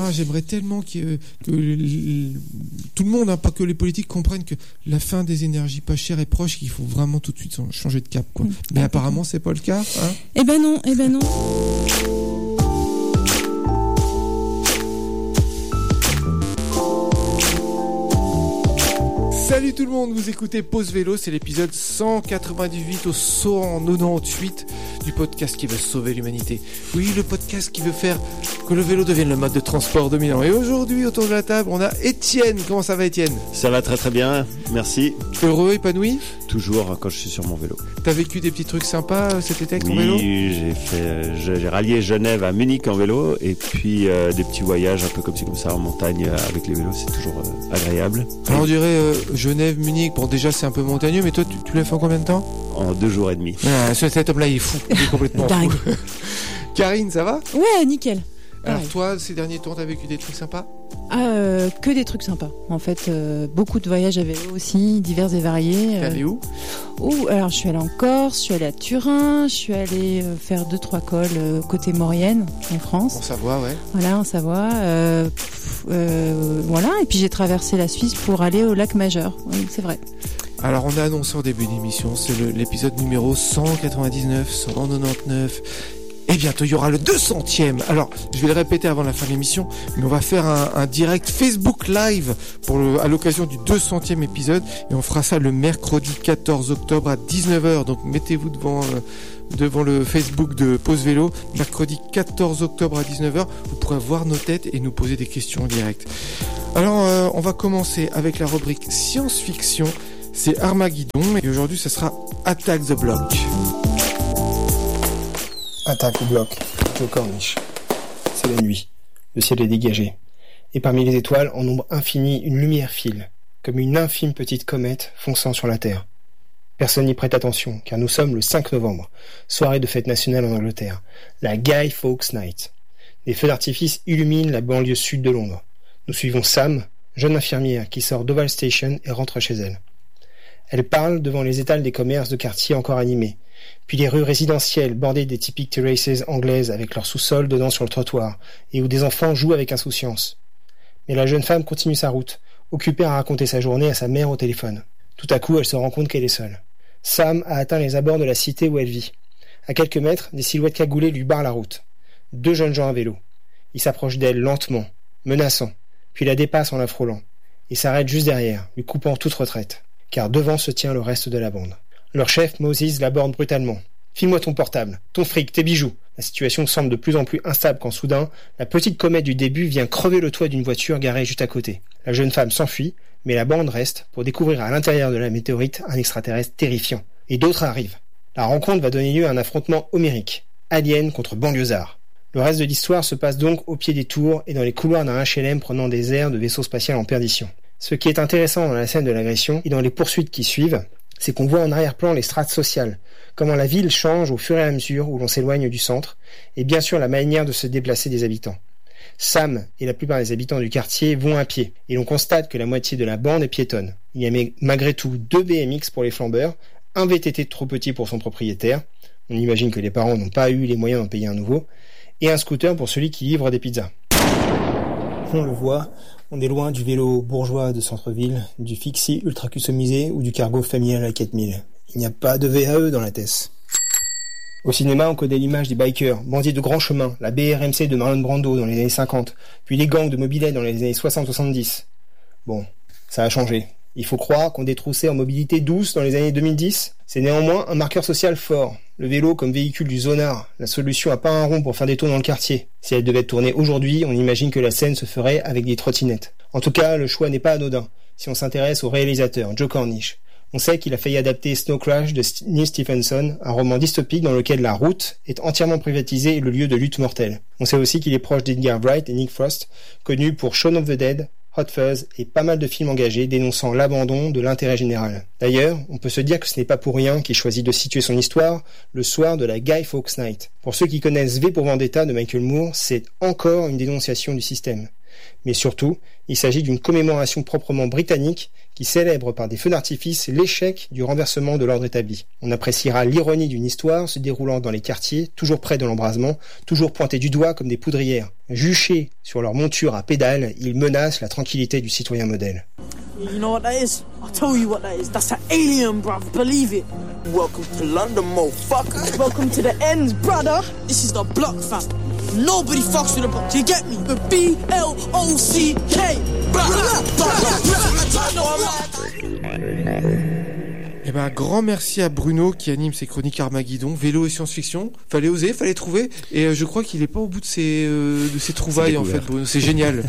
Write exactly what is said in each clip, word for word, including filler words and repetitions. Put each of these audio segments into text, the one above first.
Ah, j'aimerais tellement que, que le, tout le monde, hein, pas que les politiques, comprennent que la fin des énergies pas chères est proche, qu'il faut vraiment tout de suite changer de cap, quoi. Mmh. Mais apparemment, c'est pas le cas. Hein. Eh ben non, eh ben non. Salut tout le monde, vous écoutez Pause Vélo, c'est l'épisode cent quatre-vingt-dix-huit au cent quatre-vingt-dix-huit du podcast qui veut sauver l'humanité. Oui, le podcast qui veut faire que le vélo devienne le mode de transport dominant. Et aujourd'hui, autour de la table, on a Étienne. Comment ça va, Étienne ? Ça va très très bien, merci. Heureux, épanoui ? Toujours quand je suis sur mon vélo. T'as vécu des petits trucs sympas cet été avec ton oui, vélo ? Oui, j'ai fait, j'ai rallié Genève à Munich en vélo et puis euh, des petits voyages un peu comme ci comme ça en montagne avec les vélos, c'est toujours euh, agréable. Alors on dirait euh, Genève, Munich, bon déjà c'est un peu montagneux, mais toi tu, tu l'as fait en combien de temps ? En deux jours et demi. Ah, cet homme-là il est fou, il est complètement fou. Karine, ça va ? Ouais, nickel. Alors ouais. Toi, ces derniers temps, t'as vécu des trucs sympas ? Ah, euh, que des trucs sympas. En fait, euh, beaucoup de voyages à vélo aussi, divers et variés. T'es allé où ? Où alors, je suis allée en Corse, je suis allée à Turin, je suis allée euh, faire deux trois cols euh, côté Maurienne, en France. En Savoie, ouais. Voilà, en Savoie. Euh, pff, euh, voilà, et puis j'ai traversé la Suisse pour aller au lac Majeur. Oui, c'est vrai. Alors on a annoncé en début d'émission, c'est le, l'épisode numéro cent quatre-vingt-dix-neuf, cent quatre-vingt-dix-neuf. Et bientôt il y aura le deux centième. Alors je vais le répéter avant la fin de l'émission, mais on va faire un, un direct Facebook Live pour le, à l'occasion du deux centième épisode, et on fera ça le mercredi quatorze octobre à dix-neuf heures. Donc mettez-vous devant euh, devant le Facebook de Pause Vélo, mercredi quatorze octobre à dix-neuf heures. Vous pourrez voir nos têtes et nous poser des questions en direct. Alors euh, on va commencer avec la rubrique science-fiction. C'est Armageddon et aujourd'hui ça sera Attack the Block. Attaque au bloc, Joe Cornish. C'est la nuit. Le ciel est dégagé. Et parmi les étoiles, en nombre infini, une lumière file, comme une infime petite comète fonçant sur la Terre. Personne n'y prête attention, car nous sommes le cinq novembre, soirée de fête nationale en Angleterre, la Guy Fawkes Night. Des feux d'artifice illuminent la banlieue sud de Londres. Nous suivons Sam, jeune infirmière qui sort d'Oval Station et rentre chez elle. Elle parle devant les étals des commerces de quartier encore animés, puis les rues résidentielles bordées des typiques terraces anglaises avec leur sous-sol donnant sur le trottoir, et où des enfants jouent avec insouciance. Mais la jeune femme continue sa route, occupée à raconter sa journée à sa mère au téléphone. Tout à coup, elle se rend compte qu'elle est seule. Sam a atteint les abords de la cité où elle vit. À quelques mètres, des silhouettes cagoulées lui barrent la route. Deux jeunes gens à vélo. Ils s'approchent d'elle lentement, menaçant, puis la dépassent en la frôlant, et s'arrêtent juste derrière, lui coupant toute retraite, car devant se tient le reste de la bande. Leur chef, Moses, l'aborde brutalement. « File-moi ton portable, ton fric, tes bijoux !» La situation semble de plus en plus instable quand soudain, la petite comète du début vient crever le toit d'une voiture garée juste à côté. La jeune femme s'enfuit, mais la bande reste pour découvrir à l'intérieur de la météorite un extraterrestre terrifiant. Et d'autres arrivent. La rencontre va donner lieu à un affrontement homérique. Alien contre banlieusard. Le reste de l'histoire se passe donc au pied des tours et dans les couloirs d'un H L M prenant des airs de vaisseau spatial en perdition. Ce qui est intéressant dans la scène de l'agression et dans les poursuites qui suivent, c'est qu'on voit en arrière-plan les strates sociales, comment la ville change au fur et à mesure où l'on s'éloigne du centre, et bien sûr la manière de se déplacer des habitants. Sam et la plupart des habitants du quartier vont à pied, et l'on constate que la moitié de la bande est piétonne. Il y a malgré tout deux B M X pour les flambeurs, un V T T trop petit pour son propriétaire, on imagine que les parents n'ont pas eu les moyens d'en payer un nouveau, et un scooter pour celui qui livre des pizzas. On le voit, on est loin du vélo bourgeois de centre-ville, du fixie ultra customisé ou du cargo familial à quatre mille. Il n'y a pas de V A E dans la Tess. Au cinéma, on connaît l'image des bikers, bandits de grand chemin, la B R M C de Marlon Brando dans les années cinquante, puis les gangs de mobilets dans les années soixante soixante-dix. Bon, ça a changé. Il faut croire qu'on détroussait en mobilité douce dans les années deux mille dix. C'est néanmoins un marqueur social fort. Le vélo comme véhicule du zonard, la solution à pas un rond pour faire des tours dans le quartier. Si elle devait tourner aujourd'hui, on imagine que la scène se ferait avec des trottinettes. En tout cas, le choix n'est pas anodin, si on s'intéresse au réalisateur, Joe Cornish. On sait qu'il a failli adapter Snow Crash de Neil Stephenson, un roman dystopique dans lequel la route est entièrement privatisée et le lieu de lutte mortelle. On sait aussi qu'il est proche d'Edgar Wright et Nick Frost, connus pour Shaun of the Dead, Hot Fuzz et pas mal de films engagés dénonçant l'abandon de l'intérêt général. D'ailleurs, on peut se dire que ce n'est pas pour rien qu'il choisit de situer son histoire le soir de la Guy Fawkes Night. Pour ceux qui connaissent V pour Vendetta de Michael Moore, c'est encore une dénonciation du système. Mais surtout, il s'agit d'une commémoration proprement britannique qui célèbre par des feux d'artifice l'échec du renversement de l'ordre établi. On appréciera l'ironie d'une histoire se déroulant dans les quartiers, toujours près de l'embrasement, toujours pointés du doigt comme des poudrières. Juchés sur leur monture à pédales, ils menacent la tranquillité du citoyen modèle. You know what that is? I'll tell you what that is. That's an alien, bruv. Believe it. Welcome to London, motherfucker. Welcome to the end, brother. This is the block, fam. Nobody fucks with the block. Do you get me? The B L O C K. Eh ben, grand merci à Bruno qui anime ses chroniques Armageddon, vélo et science-fiction. Fallait oser, fallait trouver. Et euh, je crois qu'il est pas au bout de ses, euh, de ses trouvailles, en fait, Bruno. C'est génial.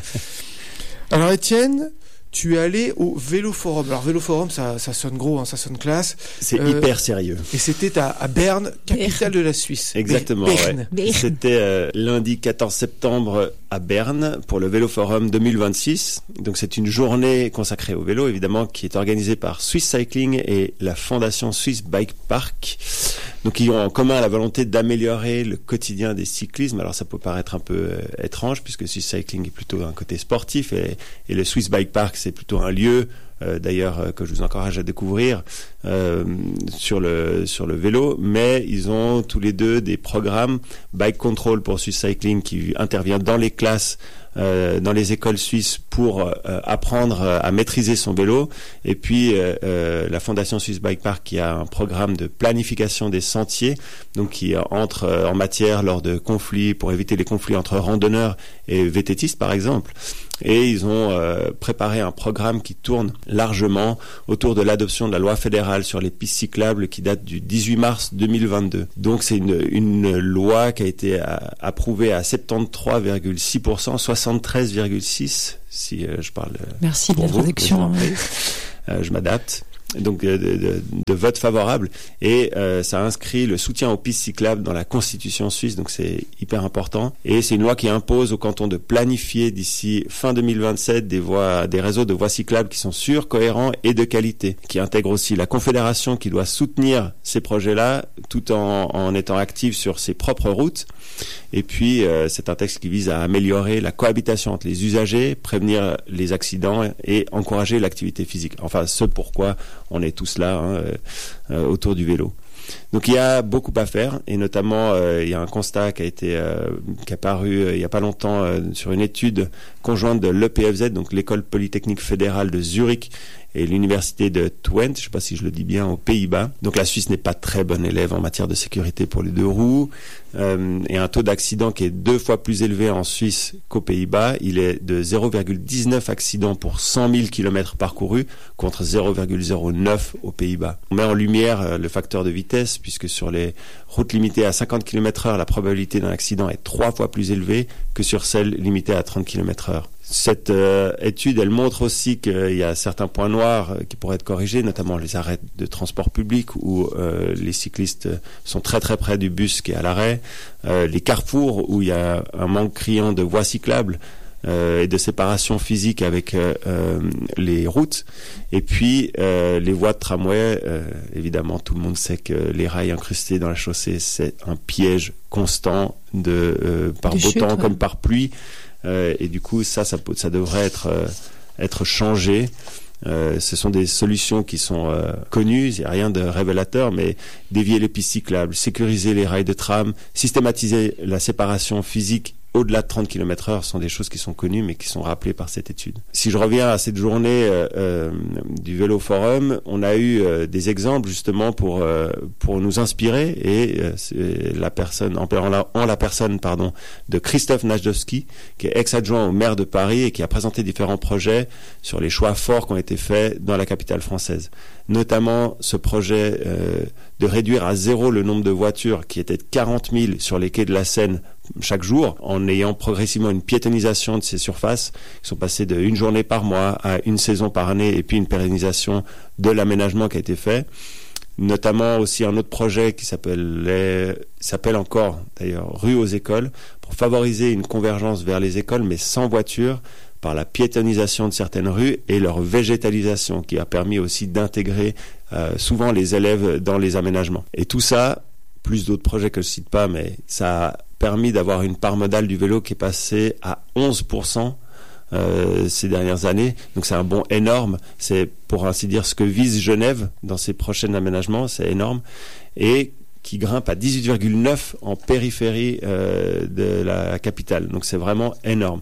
Alors, Étienne, tu es allé au Vélo Forum. Alors, Vélo Forum, ça, ça sonne gros, hein, ça sonne classe. C'est euh, hyper sérieux. Et c'était à, à Berne, capitale de la Suisse. Exactement, Berne. ouais. C'était euh, lundi quatorze septembre à Berne pour le Vélo Forum deux mille vingt-six. Donc, c'est une journée consacrée au vélo, évidemment, qui est organisée par Swiss Cycling et la Fondation Swiss Bike Park. Donc, ils ont en commun la volonté d'améliorer le quotidien des cyclismes. Alors, ça peut paraître un peu euh, étrange puisque Swiss Cycling est plutôt un côté sportif et, et le Swiss Bike Park, c'est plutôt un lieu, euh, d'ailleurs, euh, que je vous encourage à découvrir euh, sur le sur le vélo. Mais ils ont tous les deux des programmes Bike Control pour Swiss Cycling qui intervient dans les classes, euh, dans les écoles suisses pour euh, apprendre à maîtriser son vélo. Et puis euh, euh, la Fondation Swiss Bike Park qui a un programme de planification des sentiers, donc qui entre euh, en matière lors de conflits pour éviter les conflits entre randonneurs et V T Tistes par exemple. Et ils ont euh, préparé un programme qui tourne largement autour de l'adoption de la loi fédérale sur les pistes cyclables qui date du dix-huit mars deux mille vingt-deux. Donc c'est une, une loi qui a été à, approuvée à soixante-treize virgule six pour cent, soixante-treize virgule six si euh, je parle. Merci de la traduction. Euh, je m'adapte. Donc de, de, de vote favorable et euh, ça inscrit le soutien aux pistes cyclables dans la Constitution suisse, donc c'est hyper important. Et c'est une loi qui impose au canton de planifier d'ici fin deux mille vingt-sept des voies, des réseaux de voies cyclables qui sont sûrs, cohérents et de qualité, qui intègre aussi la Confédération qui doit soutenir ces projets-là tout en, en étant active sur ses propres routes. Et puis euh, c'est un texte qui vise à améliorer la cohabitation entre les usagers, prévenir les accidents et encourager l'activité physique. Enfin, ce pourquoi on est tous là hein, euh, autour du vélo. Donc il y a beaucoup à faire et notamment euh, il y a un constat qui a été euh, qui a paru euh, il y a pas longtemps euh, sur une étude conjointe de l'E P F Z, donc l'école polytechnique fédérale de Zurich et l'université de Twente, je ne sais pas si je le dis bien, aux Pays-Bas. Donc la Suisse n'est pas très bonne élève en matière de sécurité pour les deux roues euh, et un taux d'accident qui est deux fois plus élevé en Suisse qu'aux Pays-Bas. Il est de zéro virgule dix-neuf accidents pour cent mille kilomètres parcourus contre zéro virgule zéro neuf aux Pays-Bas. On met en lumière euh, le facteur de vitesse puisque sur les routes limitées à cinquante kilomètres heure, la probabilité d'un accident est trois fois plus élevée que sur celles limitées à trente kilomètres heure. Cette euh, étude, elle montre aussi qu'il y a certains points noirs euh, qui pourraient être corrigés, notamment les arrêts de transport public où euh, les cyclistes sont très très près du bus qui est à l'arrêt, euh, les carrefours où il y a un manque criant de voies cyclables euh, et de séparation physique avec euh, euh, les routes, et puis euh, les voies de tramway. Euh, évidemment, tout le monde sait que les rails incrustés dans la chaussée, c'est un piège constant de euh, par beau temps comme par pluie. Euh, et du coup, ça, ça, ça devrait être euh, être changé. Euh, ce sont des solutions qui sont euh, connues, il n'y a rien de révélateur, mais dévier les pistes cyclables, sécuriser les rails de tram, systématiser la séparation physique au-delà de trente kilomètres heure sont des choses qui sont connues mais qui sont rappelées par cette étude. Si je reviens à cette journée euh, euh, du Vélo Forum, on a eu euh, des exemples justement pour euh, pour nous inspirer et euh, c'est la personne en, en, la, en la personne pardon de Christophe Najdowski qui est ex-adjoint au maire de Paris et qui a présenté différents projets sur les choix forts qui ont été faits dans la capitale française. Notamment ce projet euh, de réduire à zéro le nombre de voitures qui était de quarante mille sur les quais de la Seine chaque jour, en ayant progressivement une piétonisation de ces surfaces qui sont passées de une journée par mois à une saison par année, et puis une pérennisation de l'aménagement qui a été fait. Notamment aussi un autre projet qui s'appelle, s'appelle encore d'ailleurs Rue aux écoles, pour favoriser une convergence vers les écoles mais sans voiture, par la piétonisation de certaines rues et leur végétalisation qui a permis aussi d'intégrer euh, souvent les élèves dans les aménagements. Et tout ça, plus d'autres projets que je ne cite pas, mais ça a permis d'avoir une part modale du vélo qui est passée à onze pour cent euh, ces dernières années. Donc c'est un bond énorme. C'est pour ainsi dire ce que vise Genève dans ses prochains aménagements. C'est énorme. Et qui grimpe à dix-huit virgule neuf en périphérie euh, de la capitale. Donc c'est vraiment énorme.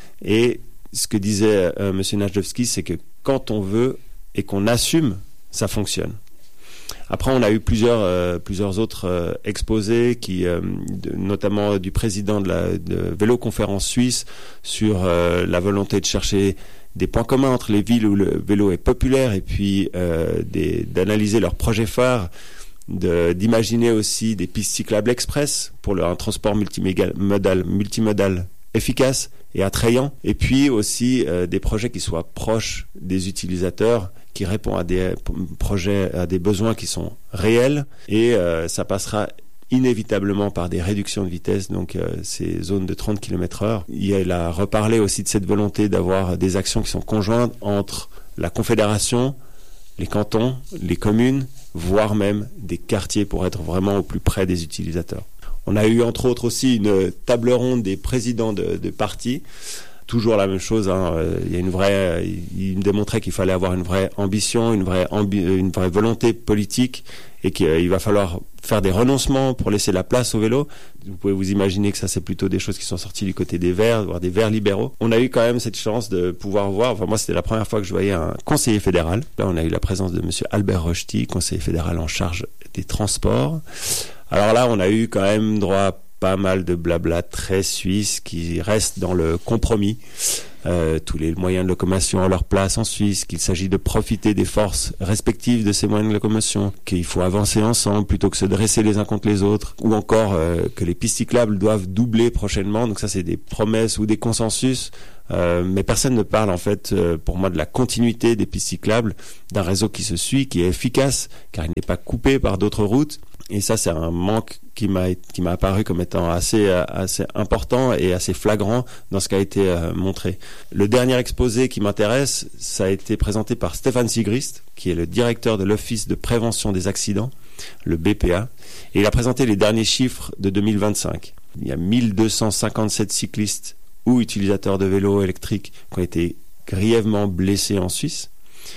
Et ce que disait euh, M. Najdovski, c'est que quand on veut et qu'on assume, ça fonctionne. Après, on a eu plusieurs, euh, plusieurs autres euh, exposés, qui, euh, de, notamment du président de la de Vélo Conférence Suisse, sur euh, la volonté de chercher des points communs entre les villes où le vélo est populaire et puis euh, des, d'analyser leurs projets phares, de, d'imaginer aussi des pistes cyclables express pour le, un transport multimodal, multimodal efficace et attrayant, et puis aussi euh, des projets qui soient proches des utilisateurs, qui répondent à des projets, à des besoins qui sont réels, et euh, ça passera inévitablement par des réductions de vitesse, donc euh, ces zones de trente kilomètres heure. Il a reparlé aussi de cette volonté d'avoir des actions qui sont conjointes entre la Confédération, les cantons, les communes, voire même des quartiers pour être vraiment au plus près des utilisateurs. On a eu entre autres aussi une table ronde des présidents de, de partis. Toujours la même chose, hein. Il y a une vraie, il me démontrait qu'il fallait avoir une vraie ambition, une vraie, ambi, une vraie volonté politique, et qu'il va falloir faire des renoncements pour laisser la place au vélo. Vous pouvez vous imaginer que ça, c'est plutôt des choses qui sont sorties du côté des Verts, voire des Verts libéraux. On a eu quand même cette chance de pouvoir voir, enfin moi c'était la première fois que je voyais un conseiller fédéral. Là on a eu la présence de monsieur Albert Rochety, conseiller fédéral en charge des transports. Alors là on a eu quand même droit à pas mal de blabla très suisse qui reste dans le compromis. Euh, tous les moyens de locomotion à leur place en Suisse, qu'il s'agit de profiter des forces respectives de ces moyens de locomotion, qu'il faut avancer ensemble plutôt que se dresser les uns contre les autres, ou encore euh, que les pistes cyclables doivent doubler prochainement. Donc ça c'est des promesses ou des consensus, euh, mais personne ne parle en fait euh, pour moi de la continuité des pistes cyclables, d'un réseau qui se suit, qui est efficace car il n'est pas coupé par d'autres routes. Et ça, c'est un manque qui m'a qui m'a apparu comme étant assez assez important et assez flagrant dans ce qui a été euh, montré. Le dernier exposé qui m'intéresse, ça a été présenté par Stefan Sigrist, qui est le directeur de l'Office de prévention des accidents, le B P A, et il a présenté les derniers chiffres de deux mille vingt-cinq. Il y a mille deux cent cinquante-sept cyclistes ou utilisateurs de vélos électriques qui ont été grièvement blessés en Suisse.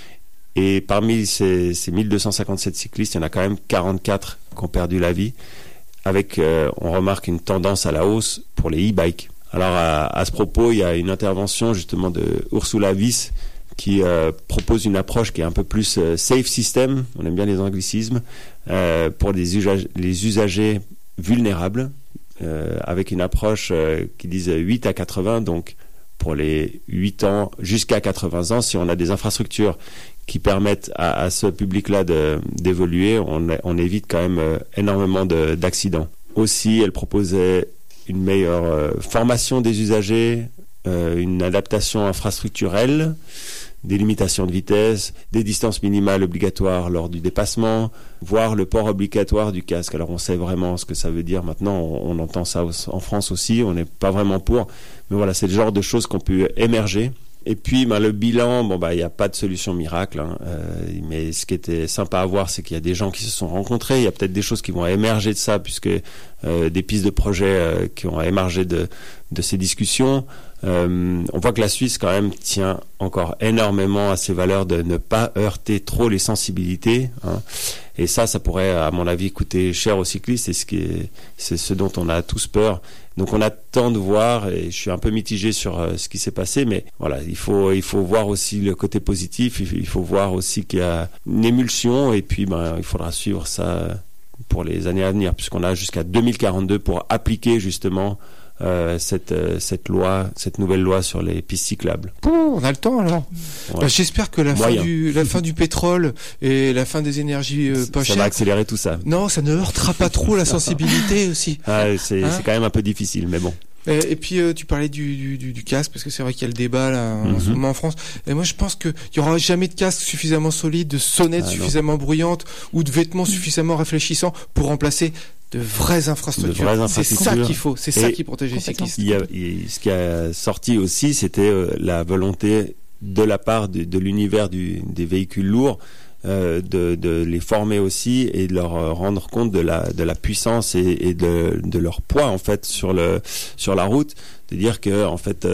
Et parmi ces, ces mille deux cent cinquante-sept cyclistes, il y en a quand même quarante-quatre qui ont perdu la vie, avec, euh, on remarque une tendance à la hausse pour les e-bikes. Alors à, à ce propos, il y a une intervention justement de Ursula Wyss qui euh, propose une approche qui est un peu plus euh, safe system, on aime bien les anglicismes, euh, pour les, usag- les usagers vulnérables, euh, avec une approche euh, qui disent huit à quatre-vingts, donc pour les huit ans jusqu'à quatre-vingts ans, si on a des infrastructures qui permettent à, à ce public-là de, d'évoluer, on, on évite quand même euh, énormément de, d'accidents. Aussi, elle proposait une meilleure euh, formation des usagers, euh, une adaptation infrastructurelle, des limitations de vitesse, des distances minimales obligatoires lors du dépassement, voire le port obligatoire du casque. Alors on sait vraiment ce que ça veut dire maintenant, on, on entend ça en France aussi, on n'est pas vraiment pour, mais voilà, c'est le genre de choses qu'on peut émerger. Et puis, ben, le bilan, bon, bah, il n'y a pas de solution miracle, hein, euh, mais ce qui était sympa à voir, c'est qu'il y a des gens qui se sont rencontrés. Il y a peut-être des choses qui vont émerger de ça, puisque euh, des pistes de projets euh, qui ont émergé de, de ces discussions. Euh, on voit que la Suisse, quand même, tient encore énormément à ses valeurs de ne pas heurter trop les sensibilités, hein. Et ça, ça pourrait, à mon avis, coûter cher aux cyclistes, et ce qui est, c'est ce dont on a tous peur. Donc on attend de voir, et je suis un peu mitigé sur euh, ce qui s'est passé, mais voilà, il faut il faut voir aussi le côté positif, il, il faut voir aussi qu'il y a une émulsion, et puis ben il faudra suivre ça pour les années à venir, puisqu'on a jusqu'à deux mille quarante-deux pour appliquer justement euh, cette euh, cette loi, cette nouvelle loi sur les pistes cyclables. Oh, on a le temps alors. Ouais. Bah, j'espère que la Moyen. fin du la fin du pétrole et la fin des énergies euh, pas ça chères, va accélérer tout ça. non, ça ne heurtera pas trop la sensibilité aussi. Ah, c'est Hein c'est quand même un peu difficile, mais bon. Et, et puis euh, tu parlais du, du, du, du casque, parce que c'est vrai qu'il y a le débat là en Mm-hmm. ce moment en France. Et moi je pense que il y aura jamais de casque suffisamment solide, de sonnettes Ah, suffisamment bruyantes ou de vêtements suffisamment réfléchissants pour remplacer de vraies infrastructures. De vraies C'est ça infrastructures. qu'il faut, c'est ça Et qui protège les cyclistes. Il y a, il- ce qui a sorti aussi, c'était euh, la volonté de la part de, de l'univers du, des véhicules lourds euh, de, de les former aussi et de leur euh, rendre compte de la, de la puissance et, et de, de leur poids en fait sur le sur la route, de dire que en fait euh,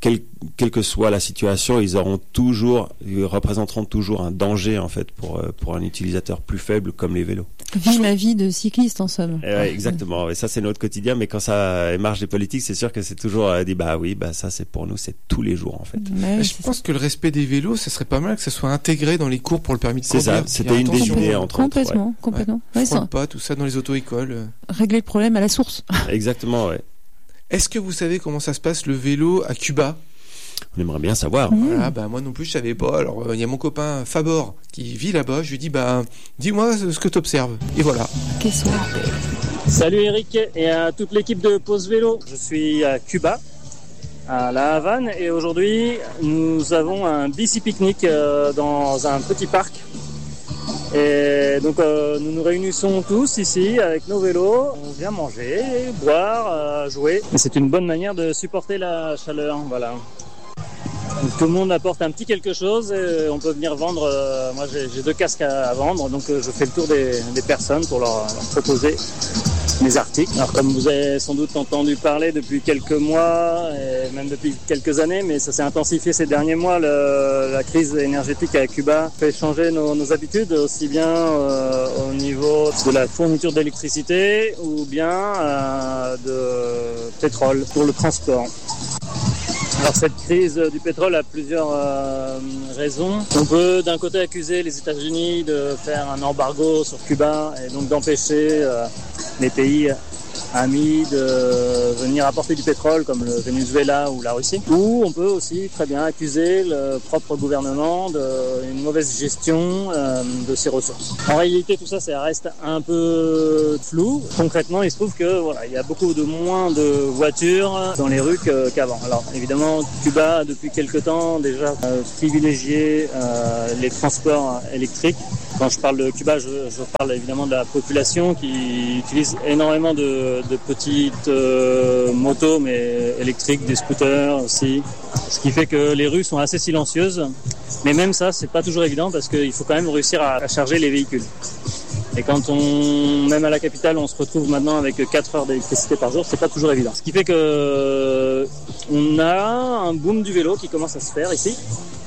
quel, quelle que soit la situation, ils auront toujours, ils représenteront toujours un danger en fait pour pour un utilisateur plus faible comme les vélos. Vive ma vie de cycliste en somme. Et ouais, exactement. Et ça c'est notre quotidien. Mais quand ça émarge des politiques, c'est sûr que c'est toujours euh, dit bah oui, bah ça c'est pour nous, c'est tous les jours en fait. Ouais, je pense ça. que le respect des vélos, ça serait pas mal que ça soit intégré dans les cours pour le permis de conduire. C'est ça. C'était une des idées entre autres. Complètement, ouais. complètement. Ouais, ouais, ça. pas tout ça dans les auto-écoles. Régler le problème à la source. Exactement, ouais. Est-ce que vous savez comment ça se passe le vélo à Cuba? On aimerait bien savoir. Mmh. Voilà, bah moi non plus je savais pas. Alors il euh, y a mon copain Fabor qui vit là-bas. Je lui dis bah dis-moi ce que t'observes. Et voilà. Qu'est-ce que Salut Eric et à toute l'équipe de Pause Vélo. Je suis à Cuba, à La Havane, et aujourd'hui nous avons un bici pique-nique euh, dans un petit parc. Et donc euh, nous nous réunissons tous ici avec nos vélos, on vient manger, boire, euh, jouer. Et c'est une bonne manière de supporter la chaleur, voilà. Donc, tout le monde apporte un petit quelque chose et on peut venir vendre. Euh, moi j'ai, j'ai deux casques à, à vendre, donc euh, je fais le tour des, des personnes pour leur, leur proposer mes articles. Alors comme vous avez sans doute entendu parler depuis quelques mois et même depuis quelques années, mais ça s'est intensifié ces derniers mois, le, la crise énergétique à Cuba fait changer nos, nos habitudes, aussi bien euh, au niveau de la fourniture d'électricité ou bien euh, de pétrole pour le transport. Alors cette crise du pétrole a plusieurs euh, raisons. On peut d'un côté accuser les États-Unis de faire un embargo sur Cuba et donc d'empêcher euh, les pays amis de venir apporter du pétrole comme le Venezuela ou la Russie. Ou on peut aussi très bien accuser le propre gouvernement d'une mauvaise gestion euh, de ses ressources. En réalité, tout ça, ça reste un peu flou. Concrètement, il se trouve que voilà, il y a beaucoup de moins de voitures dans les rues qu'avant. Alors évidemment, Cuba a depuis quelque temps déjà euh, privilégié euh, les transports électriques. Quand je parle de Cuba, je, je parle évidemment de la population qui utilise énormément de, de petites euh, motos, mais électriques, des scooters aussi. Ce qui fait que les rues sont assez silencieuses. Mais même ça, c'est pas toujours évident parce qu'il faut quand même réussir à, à charger les véhicules. Et quand on, même à la capitale, on se retrouve maintenant avec quatre heures d'électricité par jour, c'est pas toujours évident. Ce qui fait que on a un boom du vélo qui commence à se faire ici.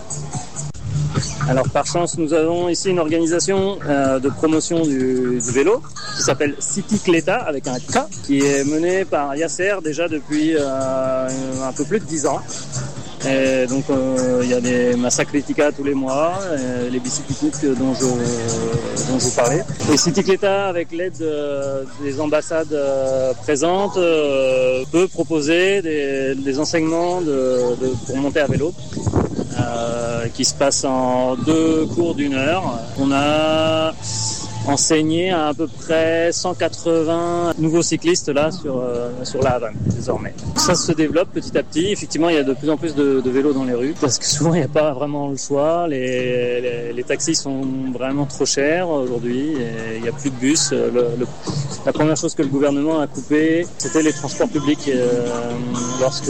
Alors par chance, nous avons ici une organisation euh, de promotion du, du vélo qui s'appelle Cycleta avec un K, qui est menée par Yasser déjà depuis euh, un peu plus de dix ans. Et donc euh, il y a des Massacretica tous les mois, et les bicycliques dont je, dont je vous parlais. Et Cycleta, avec l'aide de, des ambassades euh, présentes, euh, peut proposer des, des enseignements de, de, pour monter à vélo. Euh, qui se passe en deux cours d'une heure. On a enseigné à à peu près cent quatre-vingts nouveaux cyclistes là sur euh, sur la Havane désormais. Ça se développe petit à petit. Effectivement, il y a de plus en plus de, de vélos dans les rues parce que souvent il n'y a pas vraiment le choix. Les, les, les taxis sont vraiment trop chers aujourd'hui et il n'y a plus de bus. Le, le, la première chose que le gouvernement a coupé, c'était les transports publics euh, lorsque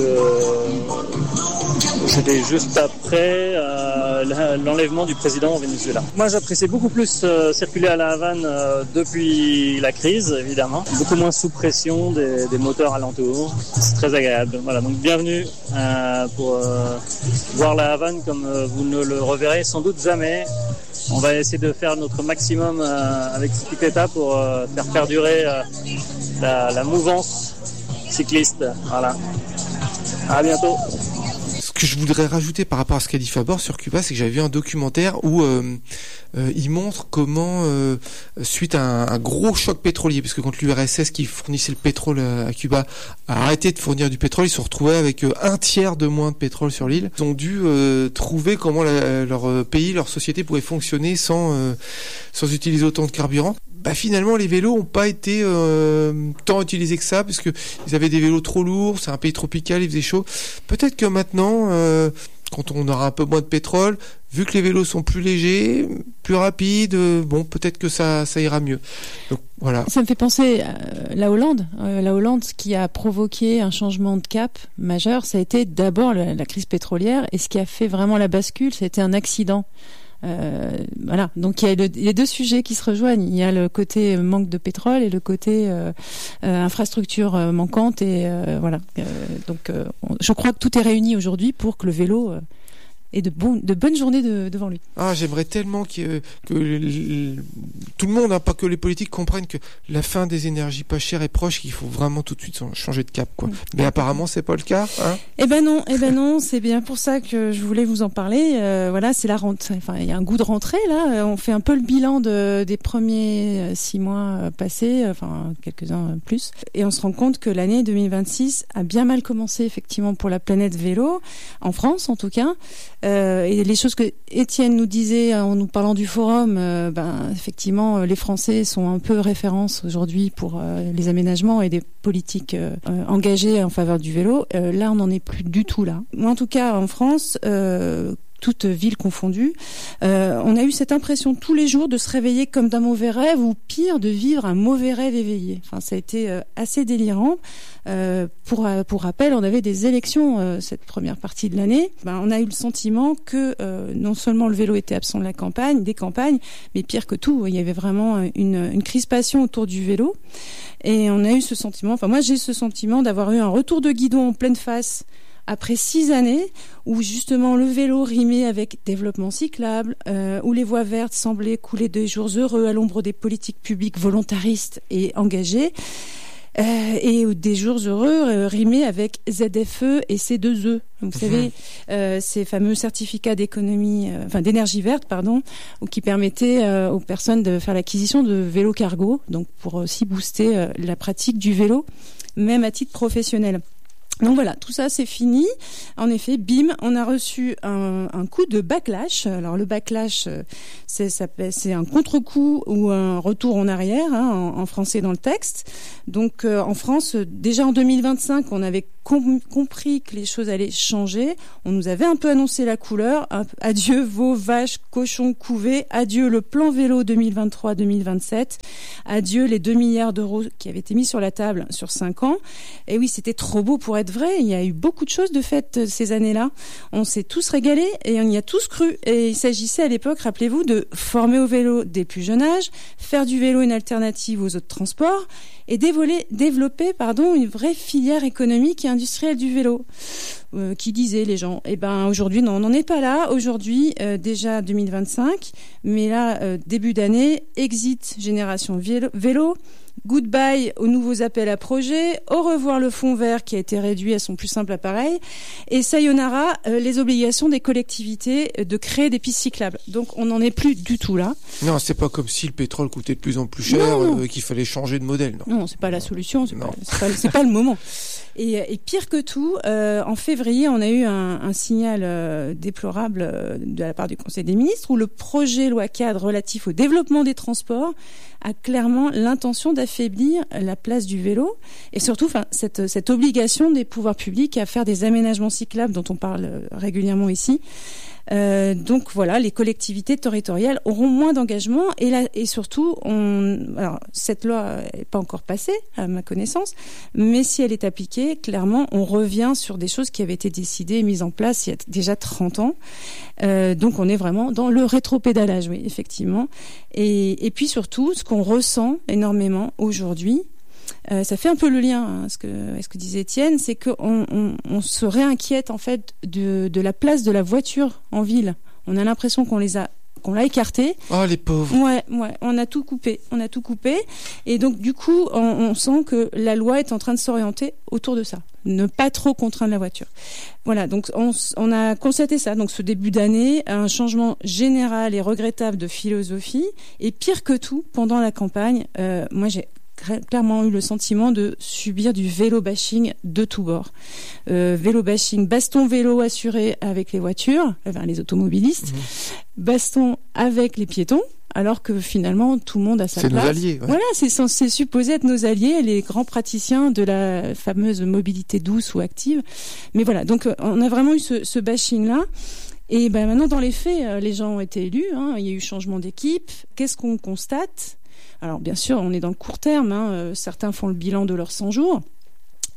c'était juste après euh, l'enlèvement du président au Venezuela. Moi, j'apprécie beaucoup plus euh, circuler à la Havane euh, depuis la crise, évidemment. Beaucoup moins sous pression des, des moteurs alentours. C'est très agréable. Voilà, donc bienvenue euh, pour euh, voir la Havane comme euh, vous ne le reverrez sans doute jamais. On va essayer de faire notre maximum euh, avec Cycleta pour euh, faire perdurer euh, la, la mouvance cycliste. Voilà. À bientôt. Ce que je voudrais rajouter par rapport à ce qu'a dit Fabor sur Cuba, c'est que j'avais vu un documentaire où euh, euh, il montre comment, euh, suite à un, un gros choc pétrolier, parce que quand l'U R S S qui fournissait le pétrole à, à Cuba a arrêté de fournir du pétrole, ils se sont retrouvés avec euh, un tiers de moins de pétrole sur l'île. Ils ont dû euh, trouver comment la, leur pays, leur société pourrait fonctionner sans euh, sans utiliser autant de carburant. Bah finalement les vélos ont pas été euh, tant utilisés que ça parce que ils avaient des vélos trop lourds, c'est un pays tropical, il faisait chaud. Peut-être que maintenant euh, quand on aura un peu moins de pétrole, vu que les vélos sont plus légers, plus rapides, euh, bon peut-être que ça ça ira mieux. Donc voilà. Ça me fait penser à la Hollande, euh, la Hollande ce qui a provoqué un changement de cap majeur, ça a été d'abord la, la crise pétrolière et ce qui a fait vraiment la bascule, ça a été un accident Euh, voilà. Donc il y a le, les deux sujets qui se rejoignent. Il y a le côté manque de pétrole et le côté euh, euh, infrastructure euh, manquante et euh, voilà. Euh, donc euh, je crois que tout est réuni aujourd'hui pour que le vélo euh, et de, bon, de bonnes journées de, devant lui. Ah, j'aimerais tellement que, que le, le, tout le monde, hein, pas que les politiques, comprennent que la fin des énergies pas chères est proche, qu'il faut vraiment tout de suite changer de cap, quoi. Mmh. Mais apparemment, c'est pas le cas, hein. Eh ben non, eh ben non, c'est bien pour ça que je voulais vous en parler. Euh, voilà, c'est la rentrée. Enfin, il y a un goût de rentrée là. On fait un peu le bilan de, des premiers six mois passés, enfin quelques-uns plus, et on se rend compte que l'année deux mille vingt-six a bien mal commencé effectivement pour la planète vélo, en France en tout cas. Euh, et les choses que Étienne nous disait en nous parlant du forum, euh, ben effectivement, les Français sont un peu référence aujourd'hui pour euh, les aménagements et des politiques euh, engagées en faveur du vélo. Euh, là, on n'en est plus du tout là. Moi, en tout cas, en France, euh, toutes villes confondues, euh, on a eu cette impression tous les jours de se réveiller comme d'un mauvais rêve, ou pire, de vivre un mauvais rêve éveillé. Enfin, ça a été euh, assez délirant. Euh, pour, pour rappel, on avait des élections euh, cette première partie de l'année. Ben, on a eu le sentiment que euh, non seulement le vélo était absent de la campagne, des campagnes, mais pire que tout, il y avait vraiment une, une crispation autour du vélo. Et on a eu ce sentiment, enfin moi j'ai ce sentiment d'avoir eu un retour de guidon en pleine face après six années où justement le vélo rimait avec développement cyclable, euh, où les voies vertes semblaient couler des jours heureux à l'ombre des politiques publiques volontaristes et engagées, euh, et où des jours heureux euh, rimaient avec Z F E et C deux E. Vous mmh. savez, euh, ces fameux certificats d'économie, euh, enfin d'énergie verte, pardon, qui permettaient euh, aux personnes de faire l'acquisition de vélos cargo, donc pour aussi booster euh, la pratique du vélo, même à titre professionnel. Donc voilà, tout ça c'est fini. En effet, bim, on a reçu un, un coup de backlash. Alors le backlash, c'est, ça, c'est un contre-coup ou un retour en arrière, hein, en, en français dans le texte. Donc euh, en France, déjà en deux mille vingt-cinq, on avait com- compris que les choses allaient changer. On nous avait un peu annoncé la couleur. Adieu veaux, vaches, cochons, couvés. Adieu le plan vélo deux mille vingt-trois deux mille vingt-sept. Adieu les deux milliards d'euros qui avaient été mis sur la table sur cinq ans. Et oui, c'était trop beau pour être vrai. Il y a eu beaucoup de choses de faites ces années-là. On s'est tous régalés et on y a tous cru. Et il s'agissait à l'époque, rappelez-vous, de former au vélo dès le plus jeune âge, faire du vélo une alternative aux autres transports et dévoler, développer pardon, une vraie filière économique et industrielle du vélo. Euh, qui disaient les gens. Eh ben aujourd'hui, non, on n'en est pas là. Aujourd'hui, euh, déjà deux mille vingt-cinq, mais là, euh, début d'année, exit génération vélo, vélo. Goodbye aux nouveaux appels à projets, au revoir le fonds vert qui a été réduit à son plus simple appareil, et sayonara euh, les obligations des collectivités de créer des pistes cyclables. Donc on n'en est plus du tout là. Non, c'est pas comme si le pétrole coûtait de plus en plus cher, euh, et qu'il fallait changer de modèle. Non, non c'est pas la solution, c'est, pas, c'est, pas, c'est pas le moment. Et, et pire que tout, euh, en février, on a eu un, un signal euh, déplorable euh, de la part du Conseil des ministres où le projet loi cadre relatif au développement des transports a clairement l'intention d'affaiblir la place du vélo et surtout enfin, cette, cette obligation des pouvoirs publics à faire des aménagements cyclables dont on parle régulièrement ici. Euh, donc voilà, les collectivités territoriales auront moins d'engagement et, là, et surtout, on, alors cette loi n'est pas encore passée à ma connaissance, mais si elle est appliquée, clairement, on revient sur des choses qui avaient été décidées et mises en place il y a déjà trente ans. Euh, donc on est vraiment dans le rétropédalage, oui, effectivement. Et, et puis surtout, ce qu'on ressent énormément aujourd'hui, Euh, ça fait un peu le lien hein, à ce que, à ce que disait Étienne, c'est qu'on on, on se réinquiète en fait de, de la place de la voiture en ville. On a l'impression qu'on les a qu'on l'a écarté. Oh les pauvres. Ouais, ouais, on a tout coupé, on a tout coupé, et donc du coup, on, on sent que la loi est en train de s'orienter autour de ça, ne pas trop contraindre la voiture. Voilà, donc on, on a constaté ça. Donc ce début d'année, un changement général et regrettable de philosophie, et pire que tout, pendant la campagne, euh, moi j'ai clairement eu le sentiment de subir du vélo bashing de tous bords. Euh, vélo bashing, baston vélo assuré avec les voitures, enfin les automobilistes, mmh. baston avec les piétons, alors que finalement tout le monde a sa c'est place. C'est nos alliés. Ouais. Voilà, c'est censé supposé être nos alliés, les grands praticiens de la fameuse mobilité douce ou active. Mais voilà, donc on a vraiment eu ce, ce bashing-là. Et ben maintenant, dans les faits, les gens ont été élus, hein, il y a eu changement d'équipe. Qu'est-ce qu'on constate ? Alors bien sûr, on est dans le court terme, hein, euh, certains font le bilan de leurs cent jours,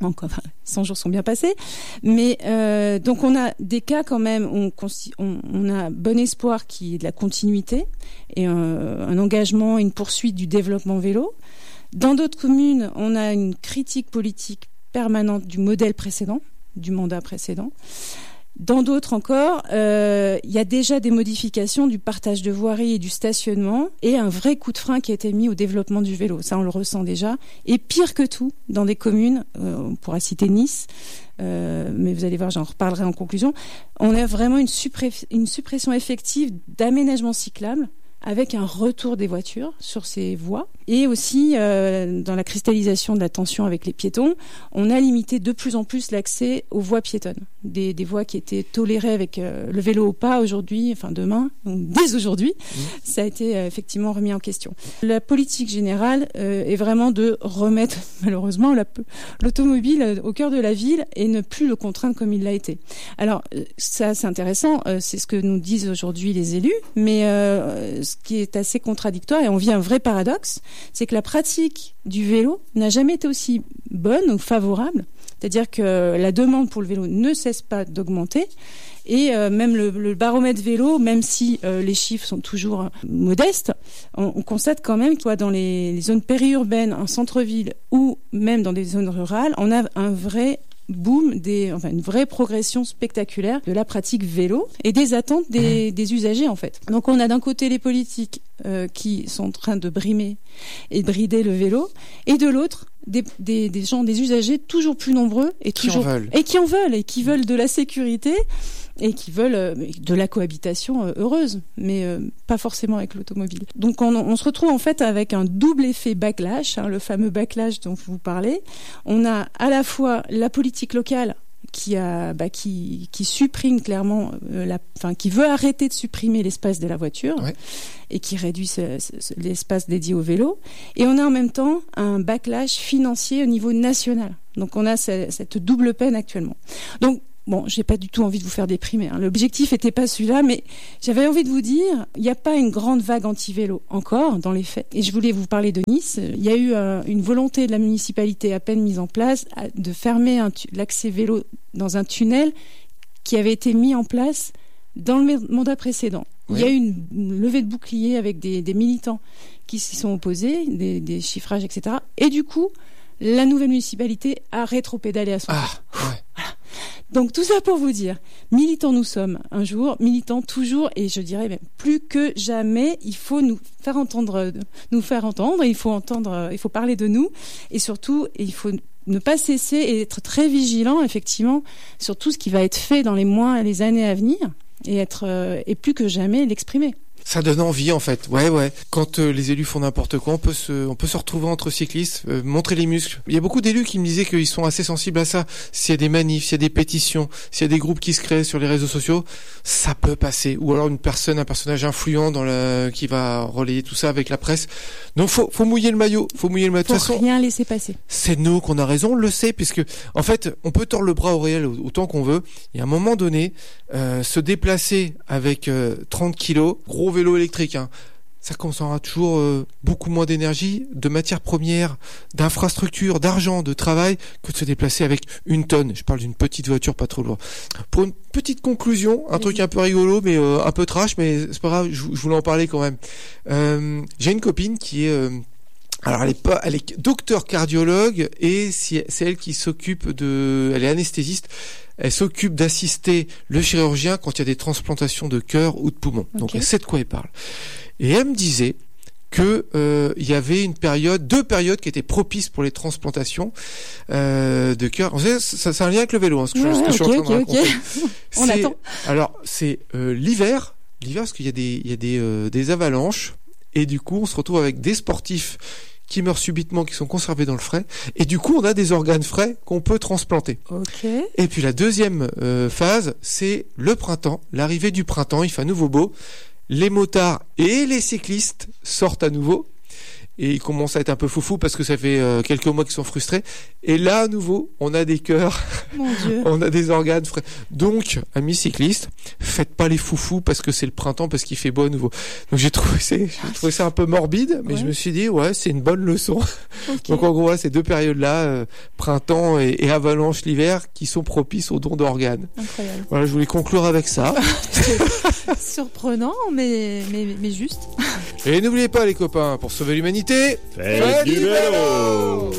Donc, enfin, cent jours sont bien passés, mais euh, donc on a des cas quand même. On, on, on a bon espoir qu'il y ait de la continuité et un, un engagement, une poursuite du développement vélo. Dans d'autres communes, on a une critique politique permanente du modèle précédent, du mandat précédent. Dans d'autres encore, euh, il y a déjà des modifications du partage de voirie et du stationnement et un vrai coup de frein qui a été mis au développement du vélo. Ça, on le ressent déjà. Et pire que tout, dans des communes, euh, on pourra citer Nice, euh, mais vous allez voir, j'en reparlerai en conclusion, on a vraiment une, suppré- une suppression effective d'aménagements cyclables avec un retour des voitures sur ces voies. Et aussi, euh, dans la cristallisation de la tension avec les piétons, on a limité de plus en plus l'accès aux voies piétonnes. Des, des voies qui étaient tolérées avec euh, le vélo au pas aujourd'hui, enfin demain, donc dès aujourd'hui, mmh. ça a été euh, effectivement remis en question. La politique générale euh, est vraiment de remettre, malheureusement, la, l'automobile au cœur de la ville et ne plus le contraindre comme il l'a été. Alors, ça c'est intéressant, euh, c'est ce que nous disent aujourd'hui les élus, mais euh, ce qui est assez contradictoire, et on vit un vrai paradoxe, c'est que la pratique du vélo n'a jamais été aussi bonne ou favorable. C'est-à-dire que la demande pour le vélo ne cesse pas d'augmenter. Et euh, même le, le baromètre vélo, même si euh, les chiffres sont toujours euh, modestes, on, on constate quand même que soit dans les, les zones périurbaines, en centre-ville ou même dans des zones rurales, on a un vrai boom, des, enfin une vraie progression spectaculaire de la pratique vélo et des attentes des, des usagers en fait. Donc on a d'un côté les politiques euh, qui sont en train de brimer et de brider le vélo, et de l'autre des, des, des gens, des usagers toujours plus nombreux et qui toujours en veulent. et qui en veulent et qui veulent de la sécurité et qui veulent euh, de la cohabitation euh, heureuse, mais euh, pas forcément avec l'automobile. Donc on, on se retrouve en fait avec un double effet backlash, hein, le fameux backlash dont vous parlez. On a à la fois la politique locale qui a, bah, qui, qui supprime clairement, euh, la, enfin, qui veut arrêter de supprimer l'espace de la voiture, ouais. et qui réduit ce, ce, l'espace dédié au vélo. Et on a en même temps un backlash financier au niveau national. Donc on a ce, cette double peine actuellement. Donc bon, j'ai pas du tout envie de vous faire déprimer, hein. L'objectif était pas celui-là, mais j'avais envie de vous dire, il n'y a pas une grande vague anti-vélo encore, dans les faits. Et je voulais vous parler de Nice. Il y a eu euh, une volonté de la municipalité à peine mise en place à, de fermer un tu- l'accès vélo dans un tunnel qui avait été mis en place dans le mandat précédent. Oui. Il y a eu une, une levée de bouclier avec des, des militants qui s'y sont opposés, des, des chiffrages, et cetera. Et du coup, la nouvelle municipalité a rétropédalé à son ah, tour. Ouais. Voilà. Donc tout ça pour vous dire, militants nous sommes un jour, militants toujours, et je dirais même plus que jamais, il faut nous faire entendre, nous faire entendre, il faut entendre, il faut parler de nous, et surtout, il faut ne pas cesser et être très vigilant, effectivement, sur tout ce qui va être fait dans les mois et les années à venir, et être, et plus que jamais l'exprimer. Ça donne envie en fait, ouais ouais. Quand euh, les élus font n'importe quoi, on peut se, on peut se retrouver entre cyclistes, euh, montrer les muscles. Il y a beaucoup d'élus qui me disaient qu'ils sont assez sensibles à ça. S'il y a des manifs, s'il y a des pétitions, s'il y a des groupes qui se créent sur les réseaux sociaux, ça peut passer. Ou alors une personne, un personnage influent dans la, qui va relayer tout ça avec la presse. Donc faut, faut mouiller le maillot, faut mouiller le maillot. Faut de toute façon, rien laisser passer. C'est nous qu'on a raison, on le sait, puisque en fait, on peut tordre le bras au réel autant qu'on veut. Et à un moment donné, euh, se déplacer avec euh, trente kilos, gros vélo électrique, hein, ça consommera toujours euh, beaucoup moins d'énergie, de matières premières, d'infrastructures, d'argent, de travail, que de se déplacer avec une tonne. Je parle d'une petite voiture, pas trop loin. Pour une petite conclusion, un oui. truc un peu rigolo, mais euh, un peu trash, mais c'est pas grave, je, je voulais en parler quand même. Euh, j'ai une copine qui est... Euh, alors elle est pas, elle est docteur cardiologue et c'est elle qui s'occupe de, elle est anesthésiste. Elle s'occupe d'assister le chirurgien quand il y a des transplantations de cœur ou de poumon. Okay. Donc elle sait de quoi elle parle. Et elle me disait que euh, il y avait une période, deux périodes qui étaient propices pour les transplantations euh, de cœur. Ça, ça, c'est un lien avec le vélo, hein, ce que, ouais, je, ce que okay, je suis en train okay, de raconter. Okay. On c'est, attend. Alors c'est euh, l'hiver, l'hiver parce qu'il y a des, il y a des, euh, des avalanches et du coup on se retrouve avec des sportifs qui meurent subitement, qui sont conservés dans le frais, et du coup on a des organes frais qu'on peut transplanter. Okay. Et puis la deuxième euh, phase, c'est le printemps, l'arrivée du printemps, il fait à nouveau beau, les motards et les cyclistes sortent à nouveau, et ils commencent à être un peu foufou parce que ça fait euh, quelques mois qu'ils sont frustrés. Et là, à nouveau, on a des cœurs, Mon Dieu. on a des organes frais. Donc, amis cyclistes, faites pas les foufous parce que c'est le printemps, parce qu'il fait beau à nouveau. Donc j'ai trouvé, c'est, j'ai trouvé ça un peu morbide, mais Ouais. je me suis dit, ouais, c'est une bonne leçon. Ok. Donc en gros, voilà, ces deux périodes-là, euh, printemps et, et avalanche l'hiver, qui sont propices au don d'organes. Incroyable. Voilà, je voulais conclure avec ça. Surprenant, mais, mais, mais juste. Et n'oubliez pas les copains, pour sauver l'humanité, Faites du vélo.